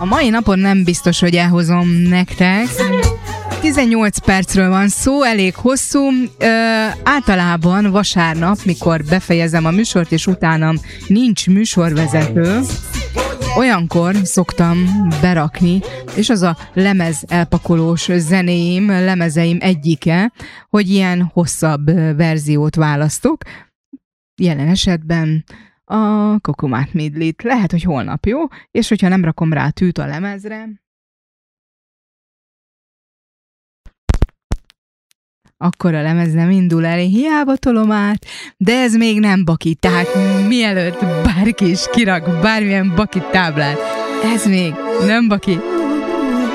A mai napon nem biztos, hogy elhozom nektek. 18 percről van szó, elég hosszú. Általában vasárnap, mikor befejezem a műsort, és utánam nincs műsorvezető, olyankor szoktam berakni, és az a lemez elpakolós lemezeim egyike, hogy ilyen hosszabb verziót választok. Jelen esetben a Kokomát Midlit. Lehet, hogy holnap, jó? És hogyha nem rakom rá tűt a lemezre, akkor a lemez nem indul el, hiába tolom át, de ez még nem baki, tehát mielőtt bárki is kirak bármilyen baki táblát, ez még nem baki.